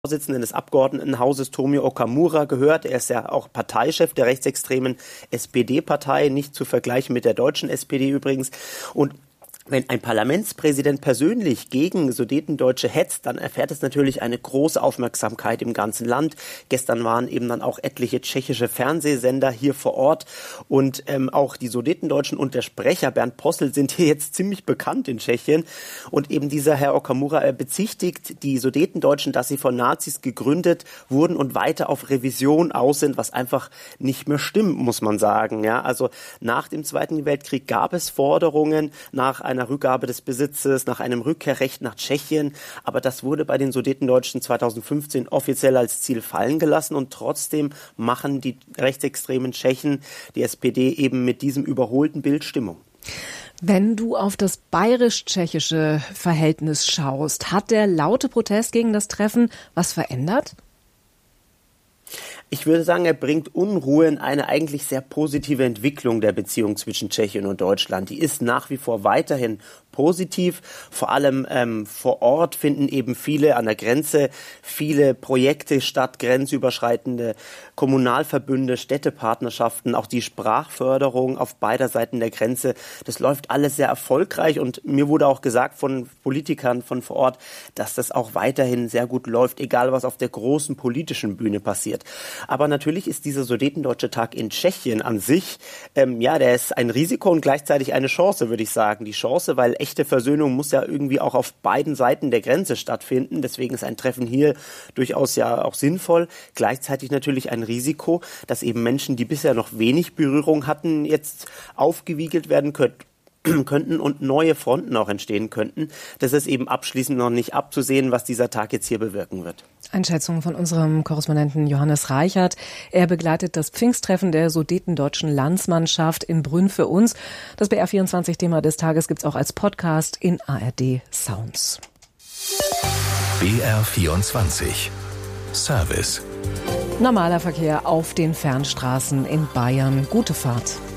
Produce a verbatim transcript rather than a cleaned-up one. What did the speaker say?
Vorsitzenden des Abgeordnetenhauses Tomio Okamura gehört. Er ist ja auch Parteichef der rechtsextremen S P D-Partei, nicht zu vergleichen mit der deutschen S P D übrigens. Und wenn ein Parlamentspräsident persönlich gegen Sudetendeutsche hetzt, dann erfährt es natürlich eine große Aufmerksamkeit im ganzen Land. Gestern waren eben dann auch etliche tschechische Fernsehsender hier vor Ort und ähm, auch die Sudetendeutschen und der Sprecher Bernd Possel sind hier jetzt ziemlich bekannt in Tschechien. Und eben dieser Herr Okamura äh, bezichtigt die Sudetendeutschen, dass sie von Nazis gegründet wurden und weiter auf Revision aus sind, was einfach nicht mehr stimmt, muss man sagen. Ja, also nach dem Zweiten Weltkrieg gab es Forderungen nach einer Rückgabe des Besitzes, nach einem Rückkehrrecht nach Tschechien. Aber das wurde bei den Sudetendeutschen zweitausendfünfzehn offiziell als Ziel fallen gelassen und trotzdem machen die rechtsextremen Tschechen, die S P D, eben mit diesem überholten Bild Stimmung. Wenn du auf das bayerisch-tschechische Verhältnis schaust, hat der laute Protest gegen das Treffen was verändert? Ich würde sagen, er bringt Unruhe in eine eigentlich sehr positive Entwicklung der Beziehung zwischen Tschechien und Deutschland. Die ist nach wie vor weiterhin positiv. Vor allem ähm, vor Ort finden eben viele an der Grenze viele Projekte statt, grenzüberschreitende Kommunalverbünde, Städtepartnerschaften, auch die Sprachförderung auf beider Seiten der Grenze. Das läuft alles sehr erfolgreich und mir wurde auch gesagt von Politikern von vor Ort, dass das auch weiterhin sehr gut läuft, egal was auf der großen politischen Bühne passiert. Aber natürlich ist dieser Sudetendeutsche Tag in Tschechien an sich, ähm, ja, der ist ein Risiko und gleichzeitig eine Chance, würde ich sagen. Die Chance, weil echte Versöhnung muss ja irgendwie auch auf beiden Seiten der Grenze stattfinden. Deswegen ist ein Treffen hier durchaus ja auch sinnvoll. Gleichzeitig natürlich ein Risiko, dass eben Menschen, die bisher noch wenig Berührung hatten, jetzt aufgewiegelt werden können. könnten und neue Fronten auch entstehen könnten. Das ist eben abschließend noch nicht abzusehen, was dieser Tag jetzt hier bewirken wird. Einschätzung von unserem Korrespondenten Johannes Reichert. Er begleitet das Pfingsttreffen der Sudetendeutschen Landsmannschaft in Brünn für uns. Das B R vierundzwanzig-Thema des Tages gibt's auch als Podcast in A R D Sounds. B R vierundzwanzig Service. Normaler Verkehr auf den Fernstraßen in Bayern. Gute Fahrt.